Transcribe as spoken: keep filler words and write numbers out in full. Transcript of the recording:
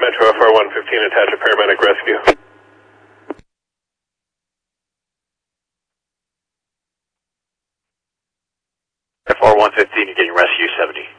Metro F R one fifteen, attach a paramedic rescue. F R one fifteen, you're getting rescue seventy.